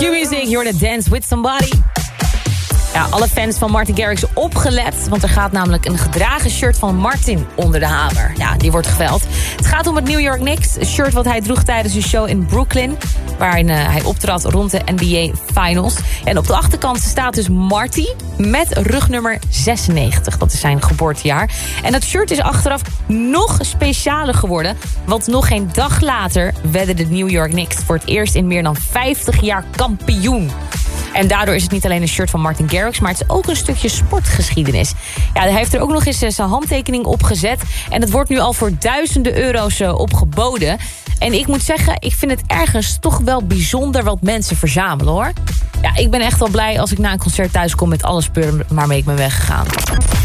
Q-Music, you're the dance with somebody. Ja, alle fans van Martin Garrix opgelet, want er gaat namelijk een gedragen shirt van Martin onder de hamer. Ja, die wordt geveld. Het gaat om het New York Knicks, een shirt wat hij droeg tijdens een show in Brooklyn, waarin hij optrad rond de NBA Finals. En op de achterkant staat dus Marty met rugnummer 96. Dat is zijn geboortejaar. En dat shirt is achteraf nog specialer geworden, want nog geen dag later werden de New York Knicks voor het eerst in meer dan 50 jaar kampioen. En daardoor is het niet alleen een shirt van Martin Garrix, maar het is ook een stukje sportgeschiedenis. Ja, hij heeft er ook nog eens zijn handtekening op gezet. En het wordt nu al voor duizenden euro's opgeboden. En ik moet zeggen, ik vind het ergens toch wel bijzonder wat mensen verzamelen, hoor. Ja, ik ben echt wel blij als ik na een concert thuis kom met alle spullen waarmee ik ben weggegaan.